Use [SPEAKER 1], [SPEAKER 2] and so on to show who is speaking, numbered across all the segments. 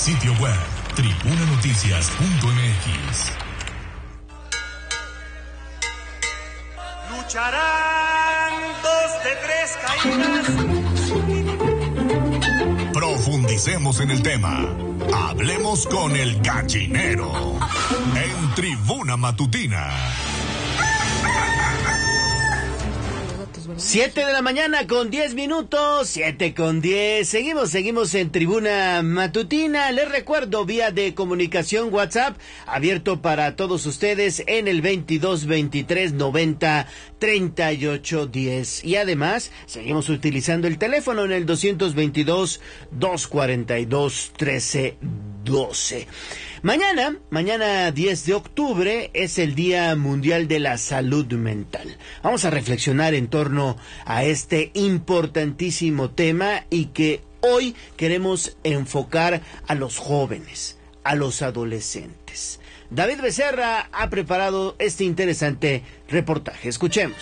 [SPEAKER 1] Sitio web tribunanoticias.mx.
[SPEAKER 2] Lucharán dos de tres caídas.
[SPEAKER 1] Profundicemos en el tema. Hablemos con el gallinero en Tribuna Matutina.
[SPEAKER 3] 7 de la mañana con 10 minutos, 7 con 10. Seguimos en Tribuna Matutina. Les recuerdo, vía de comunicación WhatsApp, abierto para todos ustedes en el 22 23 90 38 10. Y además, seguimos utilizando el teléfono en el 222 242 13 12. Mañana 10 de octubre es el Día Mundial de la Salud Mental. Vamos a reflexionar en torno a este importantísimo tema y que hoy queremos enfocar a los jóvenes, a los adolescentes. David Becerra ha preparado este interesante reportaje. Escuchemos.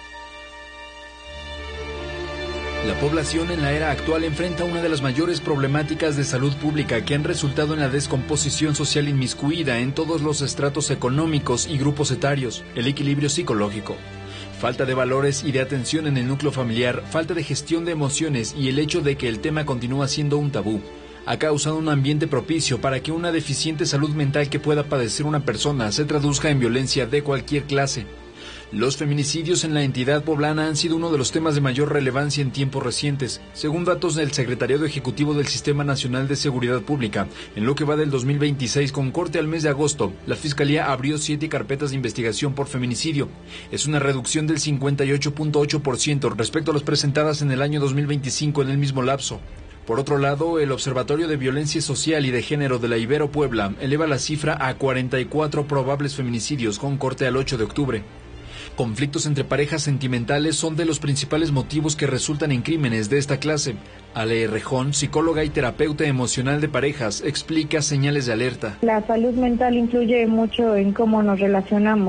[SPEAKER 4] La población en la era actual enfrenta una de las mayores problemáticas de salud pública que han resultado en la descomposición social inmiscuida en todos los estratos económicos y grupos etarios, el equilibrio psicológico. Falta de valores y de atención en el núcleo familiar, falta de gestión de emociones y el hecho de que el tema continúa siendo un tabú ha causado un ambiente propicio para que una deficiente salud mental que pueda padecer una persona se traduzca en violencia de cualquier clase. Los feminicidios en la entidad poblana han sido uno de los temas de mayor relevancia en tiempos recientes. Según datos del Secretariado Ejecutivo del Sistema Nacional de Seguridad Pública, en lo que va del 2026 con corte al mes de agosto, la Fiscalía abrió 7 carpetas de investigación por feminicidio. Es una reducción del 58.8% respecto a las presentadas en el año 2025 en el mismo lapso. Por otro lado, el Observatorio de Violencia Social y de Género de la Ibero Puebla eleva la cifra a 44 probables feminicidios con corte al 8 de octubre. Conflictos entre parejas sentimentales son de los principales motivos que resultan en crímenes de esta clase. Ale Rejón, psicóloga y terapeuta emocional de parejas, explica señales de alerta.
[SPEAKER 5] La salud mental influye mucho en cómo nos relacionamos.